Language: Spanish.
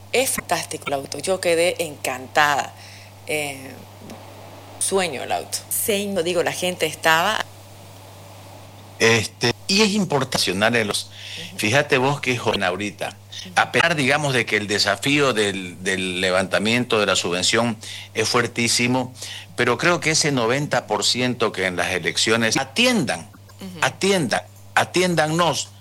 Es fantástico el auto, yo quedé encantada. Sueño el auto. Digo, la gente estaba. Y es importante en los. Fíjate vos que es joven ahorita. A pesar, digamos, de que el desafío del levantamiento de la subvención es fuertísimo, pero creo que ese 90% que en las elecciones atiendan, atiéndannos